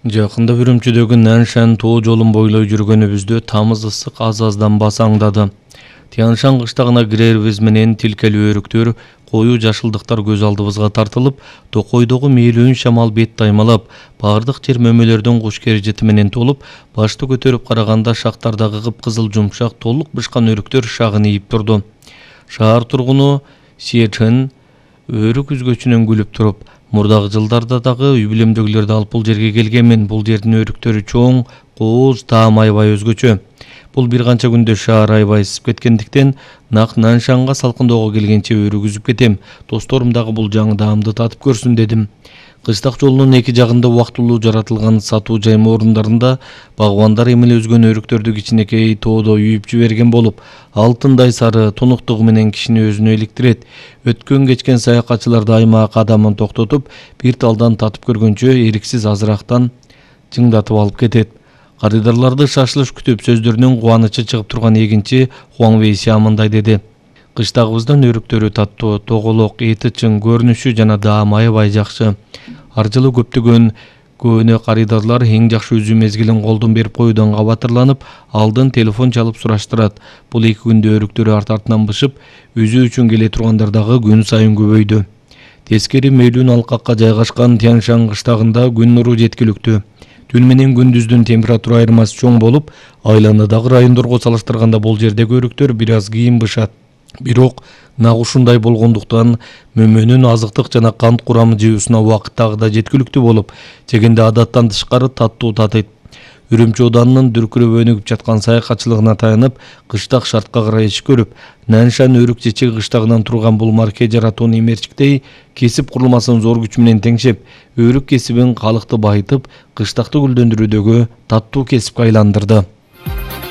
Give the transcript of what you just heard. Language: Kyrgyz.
Жакында Үрүмчүдөгү Наншан тоо жолун бойлой жүргөнүбүздө тамыз ысык аз-аздан басаңдады. Тяншан кыштагына кирерибиз менен тилкелүү өрүктөр, коюу жашылдыктар көз алдыбызга тартылып, токойдогу мээлүүн шамал бет таймалап, бардык жер мөмөлөрдөн куш кережети менен толуп, башты көтөрүп караганда шактардагы кыпкызыл жумшак толук бышкан өрүктөр шагын ийип турду. Шаар тургуну Сиечен өрүк үзгөчүнөн күлүп туруп, мурдагы жылдарда дагы үй бүлөмдөгүлөрдү алып бул жерге келгенмин. Бул жердин өрүктөрү чоң, кооз, таам аябай өзгөчө. Бул бир канча күндө шаар аябай ысып кеткендиктен, нак Наншанга салкындоого келгенче өрүк үзүп кетем. Досторум дагы бул жаңы даамды татып көрсүн дедим. Кыштак жолунун эки жагында убактылуу жаратылган сатуу жайма орундарында багбандар эмеле өзгөн өрүктөрдү кичинекей тоодо үйүп жиберген болуп, алтындай сары тунуктугу менен кишини өзүнө иликтирет. Өткөн кечкен саякатчыларды аймак кадамын токтотуп, бир талдан татып көргөнчө эриксиз азырактан жыңдатып алып кетет. Карыдарларды шашылыш күтүп сөздөрүнүн кубанычы чыгып турган эгинчи Хуаң Вейси мындай деди: Кыштагыбыздын өрүктөрү таттуу, тоголок, эти чың, көрүнүшү жана даамы аябай жакшы. Ар жылы көптөгөн көөнө карыдарлар эң жакшы үзүү мезгилин колдон берип коюудан кабатырланып, алдын телефон чалып сураштырат. Бул эки күндө өрүктөрү арт-артынан бышып, үзүү үчүн келе тургандар дагы күн сайын көбөйдү. Тескери мээлүүн алкакка жайгашкан Тяншан кыштагында күн нуру жеткиликтүү. Түн менен күндүздүн температура айырмасы чоң болуп, айланадагы райондорго салыштырганда бул жердеги өрүктөр бир аз кийин бышат. Бирок нак ушундай болгондуктан мөмөнүн азыктык жана кант курамы жыюусуна убакыт дагы да жеткиликтүү болуп, жегенде адаттан тышкары таттуу татыйт. Үрүмчү Оданынын дүркүрөп өнүгүп жаткан саякатчылыгына таянып, кыштак шартка карай иш көрүп, Наншан өрүк чечеги кыштагынан турган бул марке жаратууну эмерчиктей кесип курулмасын зор күч менен теңшеп, өрүк кесибин калыкты байытып, кыштакты гүлдөндүрүүдөгү таттуу кесипке айландырды.